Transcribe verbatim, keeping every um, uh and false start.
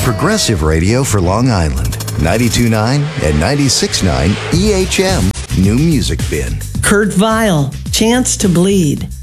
Progressive radio for Long Island. ninety-two point nine and ninety-six point nine E H M New Music Bin. Kurt Vile, Chance to Bleed.